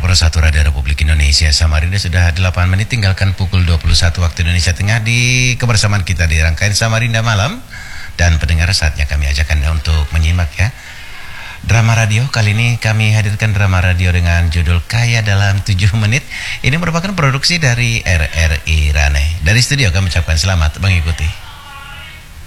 101 Radio Republik Indonesia. Samarinda sudah 8 menit tinggalkan pukul 21 waktu Indonesia Tengah di kebersamaan kita di rangkaian Samarinda Malam. Dan pendengar, saatnya kami ajak Anda untuk menyimak ya drama radio. Kali ini kami hadirkan drama radio dengan judul Kaya Dalam 7 Menit. Ini merupakan produksi dari RRI Rane. Dari studio kami ucapkan selamat mengikuti.